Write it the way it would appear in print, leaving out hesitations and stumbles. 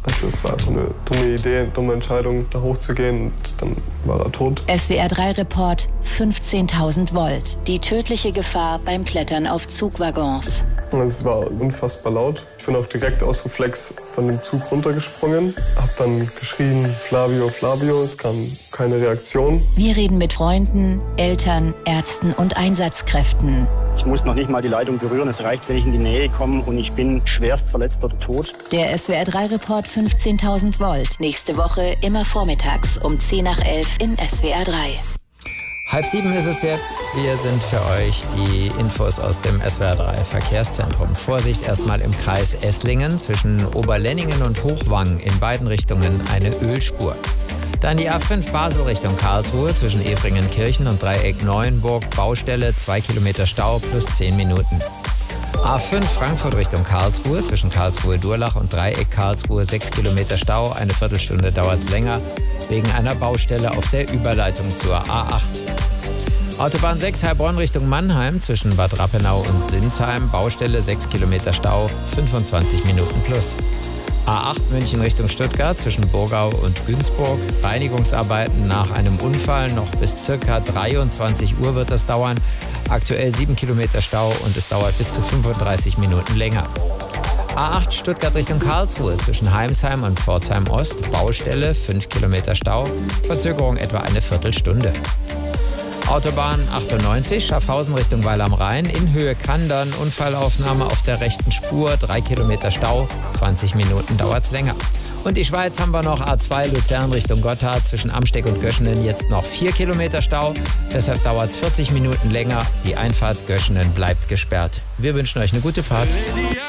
Also es war einfach eine dumme Idee, eine dumme Entscheidung, da hochzugehen, und dann war er tot. SWR3-Report 15.000 Volt. Die tödliche Gefahr beim Klettern auf Zugwaggons. Es war unfassbar laut. Ich bin auch direkt aus Reflex von dem Zug runtergesprungen. Hab dann geschrien, Flavio, Flavio. Es kam keine Reaktion. Wir reden mit Freunden, Eltern, Ärzten und Einsatzkräften. Ich muss noch nicht mal die Leitung berühren. Es reicht, wenn ich in die Nähe komme und ich bin schwerst verletzt oder tot. Der SWR3-Report 15.000 Volt. Nächste Woche immer vormittags um 10 nach 11 in SWR3. 6:30 ist es jetzt. Wir sind für euch die Infos aus dem SWR3 Verkehrszentrum. Vorsicht erstmal im Kreis Esslingen zwischen Oberlenningen und Hochwangen in beiden Richtungen eine Ölspur. Dann die A5 Basel Richtung Karlsruhe zwischen Efringenkirchen und Dreieck Neuenburg. Baustelle, 2 Kilometer Stau plus 10 Minuten. A5 Frankfurt Richtung Karlsruhe zwischen Karlsruhe-Durlach und Dreieck Karlsruhe, 6 Kilometer Stau. Eine Viertelstunde dauert es länger wegen einer Baustelle auf der Überleitung zur A8. Autobahn 6 Heilbronn Richtung Mannheim zwischen Bad Rappenau und Sinsheim. Baustelle, 6 Kilometer Stau, 25 Minuten plus. A8 München Richtung Stuttgart zwischen Burgau und Günzburg. Reinigungsarbeiten nach einem Unfall. Noch bis ca. 23 Uhr wird das dauern. Aktuell 7 Kilometer Stau und es dauert bis zu 35 Minuten länger. A8 Stuttgart Richtung Karlsruhe zwischen Heimsheim und Pforzheim Ost. Baustelle, 5 Kilometer Stau. Verzögerung etwa eine Viertelstunde. Autobahn 98 Schaffhausen Richtung Weil am Rhein. In Höhe Kandern. Unfallaufnahme auf der rechten Spur. 3 Kilometer Stau. 20 Minuten dauert's länger. Und die Schweiz haben wir noch. A2 Luzern Richtung Gotthard zwischen Amsteeg und Göschenen jetzt noch 4 Kilometer Stau. Deshalb dauert's 40 Minuten länger. Die Einfahrt Göschenen bleibt gesperrt. Wir wünschen euch eine gute Fahrt.